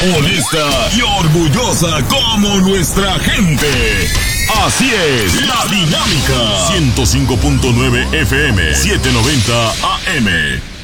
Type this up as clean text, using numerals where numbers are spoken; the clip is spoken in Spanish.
honesta y orgullosa como nuestra gente. Así es, La Dinámica. 105.9 FM, 790 AM.